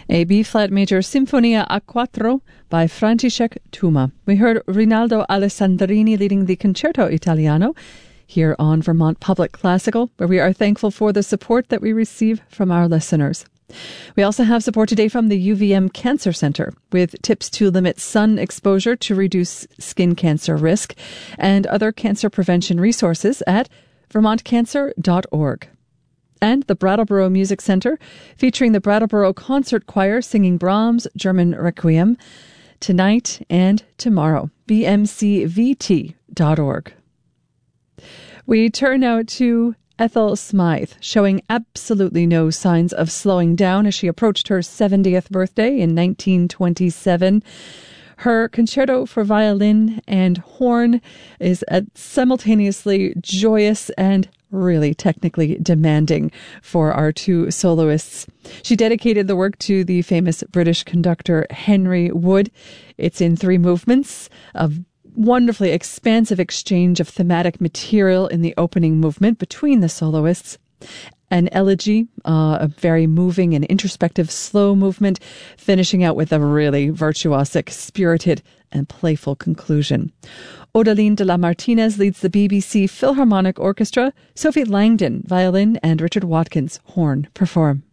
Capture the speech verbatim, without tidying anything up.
A B-flat major Sinfonia a quattro by František Tuma. We heard Rinaldo Alessandrini leading the Concerto Italiano here on Vermont Public Classical, where we are thankful for the support that we receive from our listeners. We also have support today from the U V M Cancer Center with tips to limit sun exposure to reduce skin cancer risk and other cancer prevention resources at vermont cancer dot org. And the Brattleboro Music Center, featuring the Brattleboro Concert Choir singing Brahms' German Requiem tonight and tomorrow, b m c v t dot org. We turn now to Ethel Smythe, showing absolutely no signs of slowing down as she approached her seventieth birthday in nineteen twenty-seven. Her concerto for violin and horn is simultaneously joyous and really technically demanding for our two soloists. She dedicated the work to the famous British conductor Henry Wood. It's in three movements, a wonderfully expansive exchange of thematic material in the opening movement between the soloists, an elegy, uh, a very moving and introspective slow movement, finishing out with a really virtuosic, spirited, and playful conclusion. Odaline de la Martinez leads the B B C Philharmonic Orchestra. Sophie Langdon, violin, and Richard Watkins, horn, perform.